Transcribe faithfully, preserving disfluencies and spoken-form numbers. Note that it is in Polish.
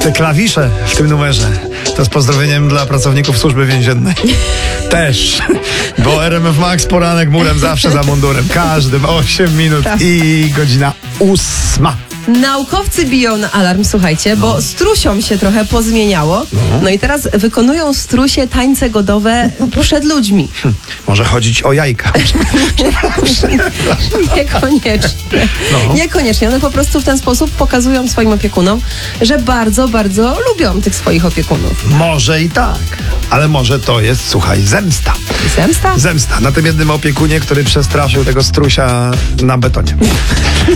Te klawisze w tym numerze to z pozdrowieniem dla pracowników służby więziennej. Też, bo R M F Max poranek murem zawsze za mundurem. Każdym osiem minut i godzina ósma. Naukowcy biją na alarm, słuchajcie, bo No. strusiom się trochę pozmieniało. No i teraz wykonują strusie tańce godowe przed ludźmi. Hm, może chodzić o jajka. Niekoniecznie. No. Niekoniecznie. One po prostu w ten sposób pokazują swoim opiekunom, że bardzo, bardzo lubią tych swoich opiekunów. Może i tak, ale może to jest, słuchaj, zemsta. Zemsta? Zemsta na tym jednym opiekunie, który przestraszył tego strusia na betonie.